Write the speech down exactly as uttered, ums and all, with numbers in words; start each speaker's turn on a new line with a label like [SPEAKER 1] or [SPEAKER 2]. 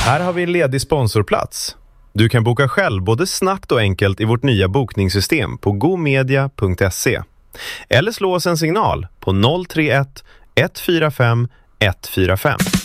[SPEAKER 1] Här har vi en ledig sponsorplats. Du kan boka själv både snabbt och enkelt i vårt nya bokningssystem på gomedia punkt se. Eller slå oss en signal på noll tre ett ett fyra fem ett fyra fem.